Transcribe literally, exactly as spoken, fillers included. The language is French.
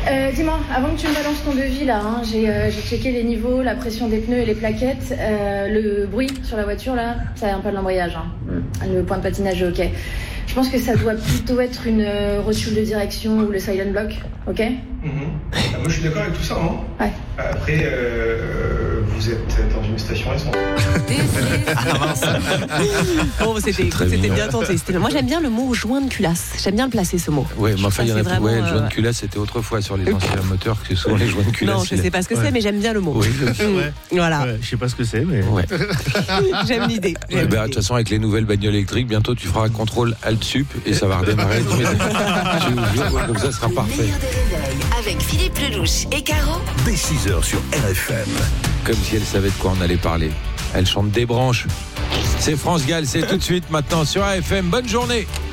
Euh, dis-moi, avant que tu me balances ton devis là, hein, j'ai, euh, j'ai checké les niveaux, la pression des pneus et les plaquettes. Euh, le bruit sur la voiture là, ça vient pas de l'embrayage. Hein. Le point de patinage est ok. Je pense que ça doit plutôt être une euh, rotule de direction ou le silent block, ok? Mm-hmm. Ah, moi je suis d'accord avec tout ça, hein. Ouais. Après, euh, vous êtes dans une station essence. Ah mince. Bon, c'était, c'était bien tenté. C'était... Moi j'aime bien le mot joint de culasse. J'aime bien le placer ce mot. Ouais, mais enfin il y en a plus. Ouais, le joint de euh... culasse c'était autrefois sur les anciens moteurs que souvent les joints de culasse. Non, je sais pas ce que ouais. c'est, mais j'aime bien le mot. Oui, je... ouais. Voilà. Ouais, je sais pas ce que c'est, mais. Ouais. J'aime l'idée. De ouais, bah, toute façon, avec les nouvelles bagnoles électriques, bientôt tu feras un contrôle alt-sup et ça va redémarrer. Je vous jure, comme ça sera parfait. Avec Philippe Lelouch et Caro. Dès six heures sur R F M. Comme si elle savait de quoi on allait parler. Elle chante des branches. C'est France Gall, c'est tout de suite maintenant sur R F M. Bonne journée.